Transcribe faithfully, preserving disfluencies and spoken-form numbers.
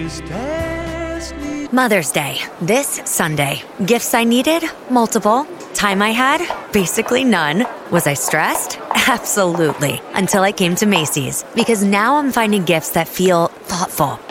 Mother's Day, this Sunday. Gifts I needed? Multiple. Time I had? Basically none. Was I stressed? Absolutely. Until I came to Macy's. Because now I'm finding gifts that feel thoughtful,